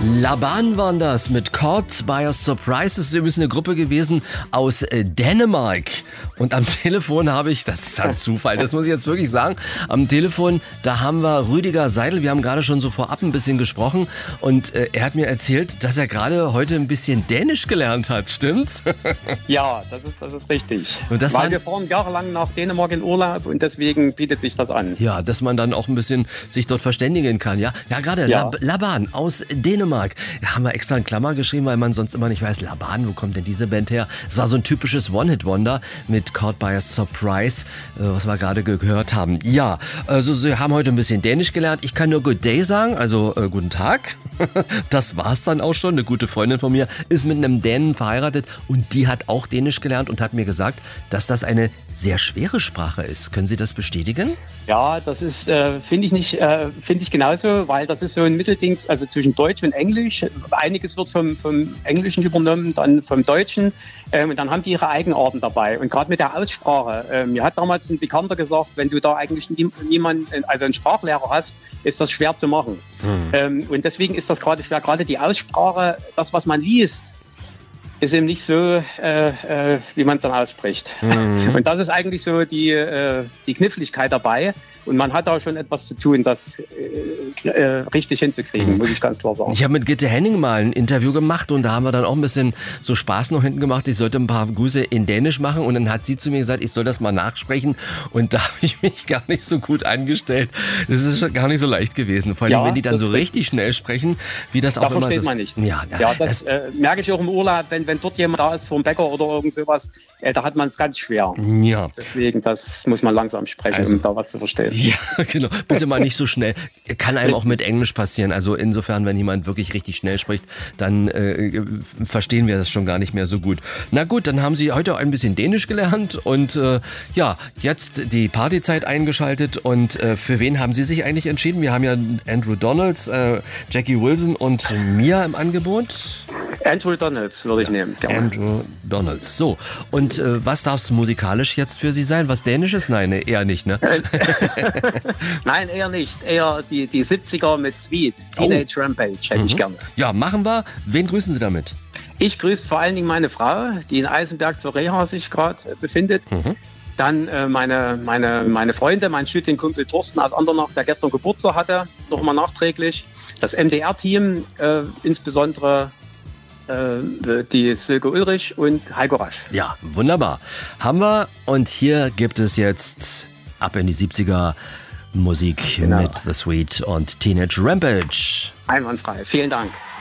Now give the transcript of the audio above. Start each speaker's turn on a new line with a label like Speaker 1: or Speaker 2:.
Speaker 1: Laban waren das mit Caught by a Surprise. Das ist übrigens eine Gruppe gewesen aus Dänemark. Und am Telefon habe ich, das ist ein Zufall, das muss ich jetzt wirklich sagen, am Telefon, da haben wir Rüdiger Seidel, wir haben gerade schon so vorab ein bisschen gesprochen und er hat mir erzählt, dass er gerade heute ein bisschen Dänisch gelernt hat, stimmt's?
Speaker 2: Ja, das ist richtig.
Speaker 1: Und das
Speaker 2: Weil wir fahren jahrelang nach Dänemark in Urlaub und deswegen bietet sich das an.
Speaker 1: Ja, dass man dann auch ein bisschen sich dort verständigen kann, ja? Ja, gerade
Speaker 2: Ja.
Speaker 1: Laban aus Dänemark. Da haben wir extra in Klammer geschrieben, weil man sonst immer nicht weiß, Laban, wo kommt denn diese Band her? Es war so ein typisches One-Hit-Wonder mit Caught by a Surprise, was wir gerade gehört haben. Ja, also Sie haben heute ein bisschen Dänisch gelernt. Ich kann nur Good Day sagen, also guten Tag. Das war's dann auch schon. Eine gute Freundin von mir ist mit einem Dänen verheiratet und die hat auch Dänisch gelernt und hat mir gesagt, dass das eine sehr schwere Sprache ist. Können Sie das bestätigen?
Speaker 2: Ja, das ist, finde ich genauso, weil das ist so ein Mittelding, also zwischen Deutsch und Englisch. Einiges wird vom Englischen übernommen, dann vom Deutschen. Und dann haben die ihre Eigenarten dabei. Und gerade mit der Aussprache, mir hat damals ein Bekannter gesagt, wenn du da eigentlich niemanden, also einen Sprachlehrer hast, ist das schwer zu machen. Und deswegen ist das gerade schwer. Gerade die Aussprache, das, was man liest, ist eben nicht so, wie man es dann ausspricht. Und das ist eigentlich so die Kniffligkeit dabei. Und man hat da schon etwas zu tun, das richtig hinzukriegen, muss ich ganz klar sagen.
Speaker 1: Ich habe mit Gitte Henning mal ein Interview gemacht und da haben wir dann auch ein bisschen so Spaß noch hinten gemacht. Ich sollte ein paar Grüße in Dänisch machen und dann hat sie zu mir gesagt, ich soll das mal nachsprechen und da habe ich mich gar nicht so gut angestellt. Das ist gar nicht so leicht gewesen. Vor allem, wenn die dann so richtig schnell sprechen, wie das auch immer so...
Speaker 2: Da versteht man nichts.
Speaker 1: Ja,
Speaker 2: das merke ich auch im Urlaub, wenn dort jemand da ist, vom Bäcker oder irgend sowas, da hat man es ganz schwer.
Speaker 1: Ja.
Speaker 2: Deswegen, das muss man langsam sprechen, um da was zu verstehen.
Speaker 1: Ja, genau. Bitte mal nicht so schnell. Kann einem auch mit Englisch passieren. Also insofern, wenn jemand wirklich richtig schnell spricht, dann verstehen wir das schon gar nicht mehr so gut. Na gut, dann haben Sie heute ein bisschen Dänisch gelernt und ja, jetzt die Partyzeit eingeschaltet. Und für wen haben Sie sich eigentlich entschieden? Wir haben ja Andrew Donalds, Jackie Wilson und Mia im Angebot.
Speaker 2: Andrew Donalds würde ich nehmen. Gerne.
Speaker 1: Andrew Donalds. So, und was darf es musikalisch jetzt für Sie sein? Was Dänisches? Nein, eher nicht, ne?
Speaker 2: Nein, eher nicht. Eher die 70er mit Sweet. Teenage Rampage hätte ich gerne.
Speaker 1: Ja, machen wir. Wen grüßen Sie damit?
Speaker 2: Ich grüße vor allen Dingen meine Frau, die in Eisenberg zur Reha sich gerade befindet. Dann meine Freunde, mein Studienkumpel Thorsten aus Andernach, der gestern Geburtstag hatte, nochmal nachträglich. Das MDR-Team, insbesondere die Silke Ulrich und Heiko Rasch.
Speaker 1: Ja, wunderbar. Haben wir. Und hier gibt es jetzt ab in die 70er Musik mit The Sweet und Teenage Rampage.
Speaker 2: Einwandfrei. Vielen Dank.